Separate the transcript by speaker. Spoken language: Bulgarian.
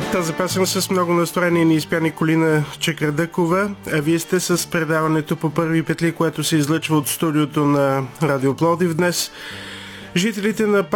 Speaker 1: Тази песен с много настроение ни изпя Николина Чекрадъкова, а вие сте с предаването по първи петли, което се излъчва от студиото на Радио Пловдив днес. Жителите на